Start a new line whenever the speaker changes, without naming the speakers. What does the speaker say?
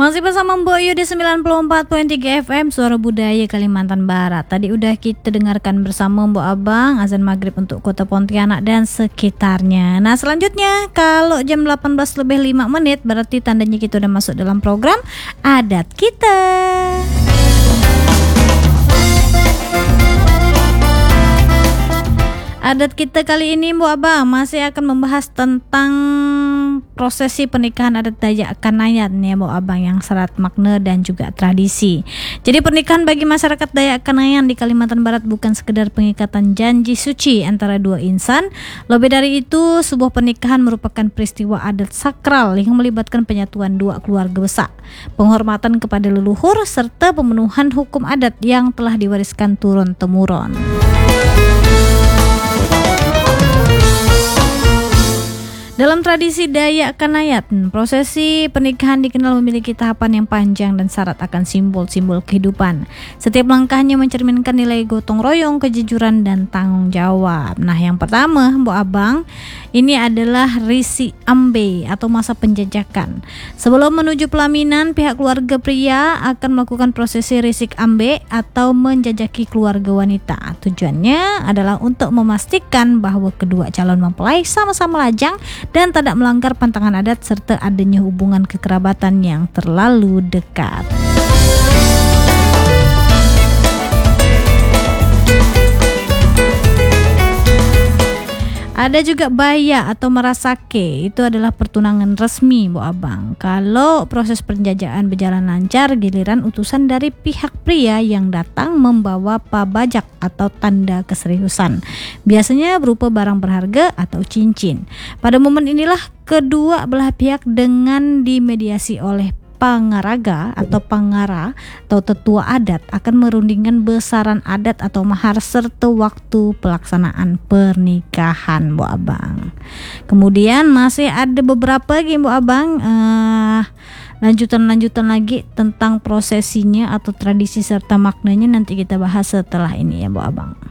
Masih bersama Mbok Yu di 94.3 FM Suara Budaya Kalimantan Barat. Tadi udah kita dengarkan bersama Mbok Abang azan maghrib untuk kota Pontianak dan sekitarnya. Nah selanjutnya kalau jam 18:05 berarti tandanya kita udah masuk dalam program Adat Kita. Adat kita kali ini Mbok Abang masih akan membahas tentang prosesi pernikahan adat Dayak Kanayat nih Mbok Abang, yang syarat makna dan juga tradisi. Jadi pernikahan bagi masyarakat Dayak Kanayat di Kalimantan Barat bukan sekedar pengikatan janji suci antara dua insan. Lebih dari itu, sebuah pernikahan merupakan peristiwa adat sakral yang melibatkan penyatuan dua keluarga besar, penghormatan kepada leluhur, serta pemenuhan hukum adat yang telah diwariskan turun-temurun. Dalam tradisi Dayak Kanayat, prosesi pernikahan dikenal memiliki tahapan yang panjang dan syarat akan simbol-simbol kehidupan. Setiap langkahnya mencerminkan nilai gotong royong, kejujuran, dan tanggung jawab. Nah, yang pertama, Mbok Abang, ini adalah risi ambe atau masa penjajakan. Sebelum menuju pelaminan, pihak keluarga pria akan melakukan prosesi risik ambe atau menjajaki keluarga wanita. Tujuannya adalah untuk memastikan bahwa kedua calon mempelai sama-sama lajang dan tidak melanggar pantangan adat serta adanya hubungan kekerabatan yang terlalu dekat. Ada juga baya atau merasake, itu adalah pertunangan resmi Mbok Abang. Kalau proses penjajakan berjalan lancar, giliran utusan dari pihak pria yang datang membawa pabajak atau tanda keseriusan. Biasanya berupa barang berharga atau cincin. Pada momen inilah kedua belah pihak dengan dimediasi oleh pangaraga atau pangara atau tetua adat akan merundingkan besaran adat atau mahar serta waktu pelaksanaan pernikahan Mbok Abang. Kemudian masih ada beberapa lagi Mbok Abang lanjutan lagi tentang prosesinya atau tradisi serta maknanya, nanti kita bahas setelah ini ya Mbok Abang.